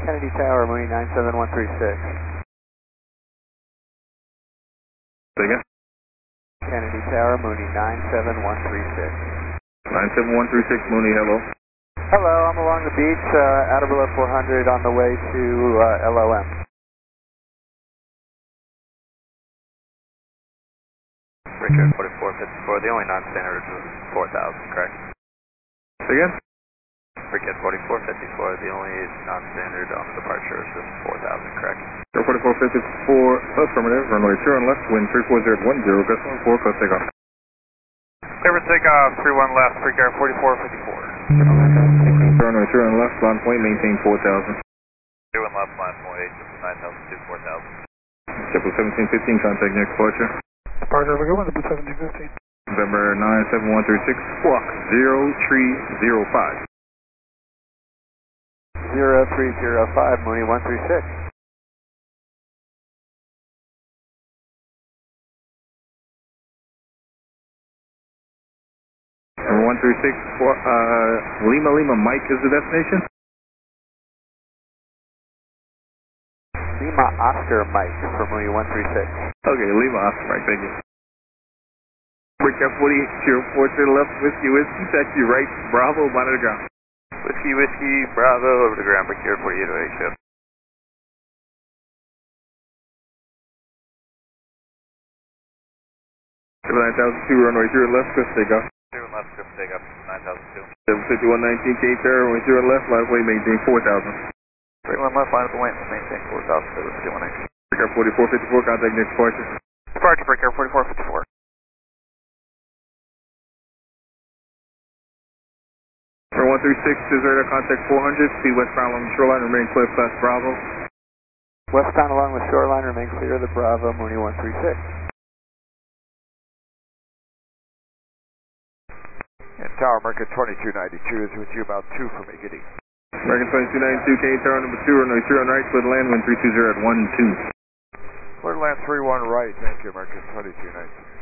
Kennedy Tower, Mooney 97136. Say again? Kennedy Tower, Mooney 97136. 97136, Mooney, hello. Hello, I'm along the beach, out of below 400 on the way to LOM. Richard 4454, the only non-standard is 4,000, correct? Say again? Brickhead 4454, the only non-standard on the departure is 4,000, correct? 4454, affirmative, runway 2 on left, wind 340 at 10, gust 14, close takeoff. Clear for takeoff, 31 left, Brickhead 4454. Runway 2 on left, line point, maintain 4,000. 31 left, line point, 9002, 4,000. JetBlue 1715, contact near departure. Departure, we go with the Blue 1715. November 97136, squawk 0305. 0305, Mooney 136. Number 136, Lima Mike is the destination? Lima Oscar Mike for Mooney 136. Okay, Lima Oscar Mike, thank you. Brickhead 4804 to the left, Whiskey, taxi right, Bravo, monitor ground. Whiskey, Bravo, over to ground, Brickhead 4808, show. Number 9002, runway 0 left, Chris, take off. 0 left, script takeoff, 9002. 75119, K Tower, runway 0 left, line way, maintain 4,000. 31 left, line point, maintain 4,000, 75119. Brickhead 4454, contact next departure. Departure, Brickhead 4454. Number 136, Deserta, contact 400, speed westbound along the shoreline, remain clear, class Bravo. Westbound along the shoreline, remain clear of the Bravo, Mooney 136. And Tower, American 2292 is with you about 2 from Iggy. American 2292, K Tower, number 2, runway 0 on right, clear to land, wind 320 at 12. Clear to land 31 right, thank you, American 2292.